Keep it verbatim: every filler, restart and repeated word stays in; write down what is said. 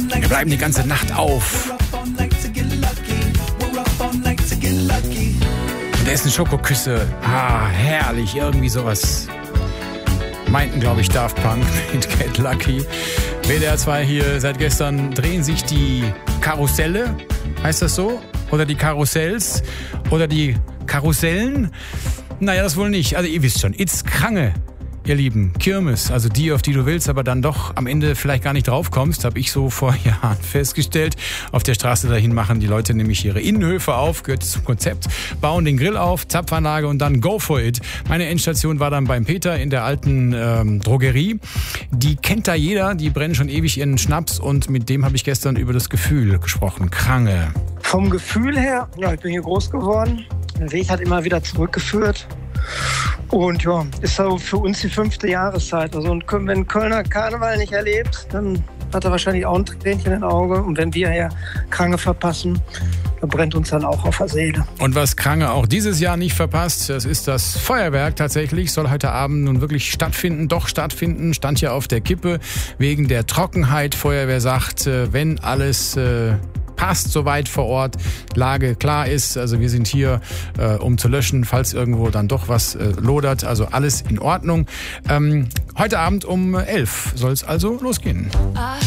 Wir bleiben die ganze Nacht auf. Und essen Schokoküsse. Ah, herrlich, irgendwie sowas. Meinten, glaube ich, Daft Punk mit Get Lucky. W D R zwei hier, seit gestern drehen sich die Karusselle, heißt das so? Oder die Karussells? Oder die Karussellen? Naja, das wohl nicht. Also ihr wisst schon, It's Krange, ihr Lieben. Kirmes, also die, auf die du willst, aber dann doch am Ende vielleicht gar nicht drauf kommst, habe ich so vor Jahren festgestellt. Auf der Straße dahin machen die Leute nämlich ihre Innenhöfe auf, gehört zum Konzept, bauen den Grill auf, Zapfanlage und dann go for it. Meine Endstation war dann beim Peter in der alten ähm, Drogerie. Die kennt da jeder, die brennen schon ewig ihren Schnaps und mit dem habe ich gestern über das Gefühl gesprochen. Krange. Vom Gefühl her, ja, ich bin hier groß geworden. Der Weg hat immer wieder zurückgeführt. Und ja, ist so für uns die fünfte Jahreszeit. Also und wenn Kölner Karneval nicht erlebt, dann hat er wahrscheinlich auch ein Tränchen im Auge. Und wenn wir hier Krange verpassen, dann brennt uns dann auch auf der Seele. Und was Krange auch dieses Jahr nicht verpasst, das ist das Feuerwerk tatsächlich. Soll heute Abend nun wirklich stattfinden, doch stattfinden. Stand ja auf der Kippe wegen der Trockenheit. Feuerwehr sagt, wenn alles äh, passt soweit vor Ort, Lage klar ist. Also wir sind hier, äh, um zu löschen, falls irgendwo dann doch was äh, lodert. Also alles in Ordnung. Ähm, heute Abend um elf soll es also losgehen.